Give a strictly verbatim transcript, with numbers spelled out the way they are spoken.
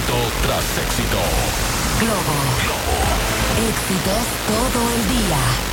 Éxito tras éxito. Globo. Globo. Éxitos todo el día.